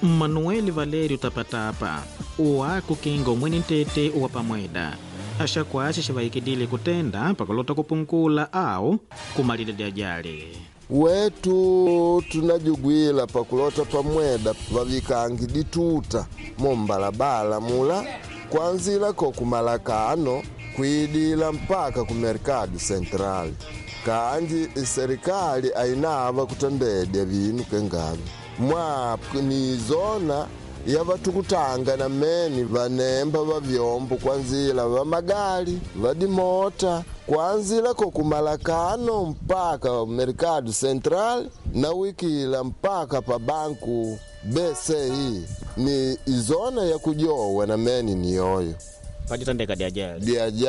Manuel Valerio Tapatapa uwa kukingo mweni ntete uwa pamweda ashakwasha shivaikidile kutenda pakulota kupungula au kumalida diajali wetu tunajugwila pakulota pamweda vavikangi dituta mombalabala mula kwanzila ko kumalakano kuidila mpaka ku Mercado Central kanji serikali ainava kutandedya vinu kengavi mwapu ni zona ya vatukutanga na meni vanemba va vyombo kwanzila va magali vadimota kwanzila ko kumalakano mpaka Mercado Central na wikila mpaka pa banku BCI ni izona ya kujowa na meni ni yoyo paditandeka diajali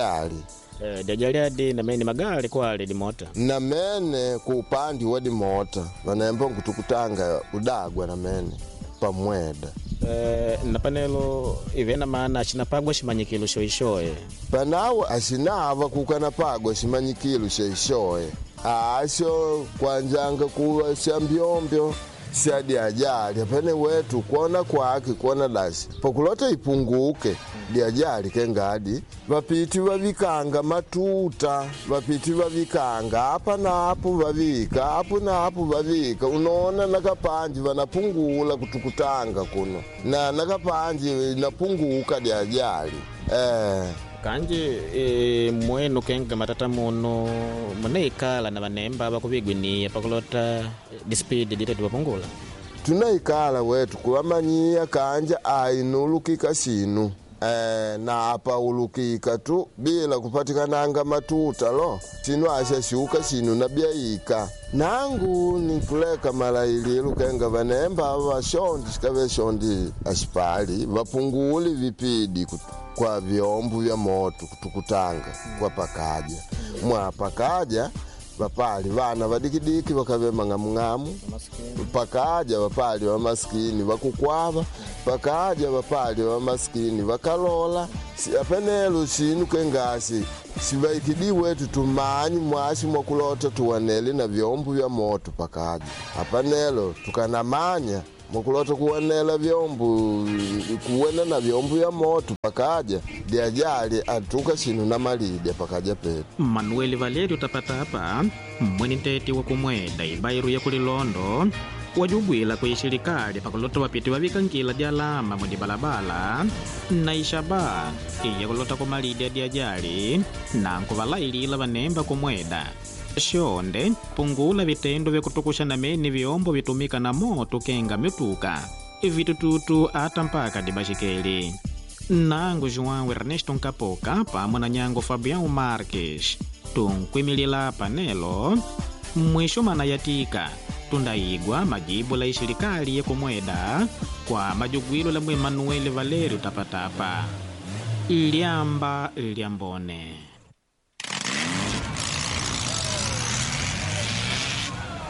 diajali adi na meni magali kwa di mota na mene kupandi wadi mota vanemba kutukutanga udagwa na meni pamweda na panelo ivena maana ashinapagwa shimanyikilo shoishoe panawa ashinava kukanapagwa shimanyikilo shoishoe asho kwanjanga kuwa shambiombyo siadi ajali apene wetu kuona kwake kuona dashi pakulota ipunguke diajali kengadi vapiti vavikanga matuta vapiti vavikanga hapa na hapo vavika hapo na hapo vavika unaona nakapanji vanapungula kutukutanga kuno na nakapanji napunguka diajali kanji mwenu kenga matata muno munaikala na vanemba vakuvigwinia pakulota dispeed diteti vapungula tunaikala wetu kuvamanyia kanja ainulukika shinu na apa ulukika tu bila kupatikananga matuta lo shinu ashashuka shinu na biaika nangu nikuleka malaililu kenga vanemba vashondi shikave shondi ashipali vapunguli vipidi kwa vyombo vya moto kutukutanga kwa pakaja mwa pakaja vapali vana vadikidiki vakave mang'amu pakaja vapali wa maskini vakukwava pakaja vapali wa maskini vakalola apenelo shinu kengasi sivaikidi wetu tumanyi mwashi mwakulota tuwaneli na vyombo vya moto pakaja apanelo tukanamanya mwakulota kuwanela vyombo kuwena na vyombo vya moto pakaja diajali atuka shinu na malide pakaja petu. Manuel Valerio Tapatapa mweni ntete wa kumweda ibairu ya kulilondo wajugwila kuishirikali pakulota wapiti wavikangila dialama mwedi balabala na ishaba iya kulota kumalide diajali na nkuvalailila vanemba kumweda shonde pungula vitendo vya kutukusha na meni vyombo vitumika na moto kenga mituka vitututu ata mpaka dibashikeli nangu João Ernesto Nkapoka pamwe na nyango Fabião Marques tunkwimilila panelo mwisho mana yatika tundaigwa majibu la ishirikali ya kumweda kwa majugwilo la Manuel Valerio Tapatapa Liamba Liambone.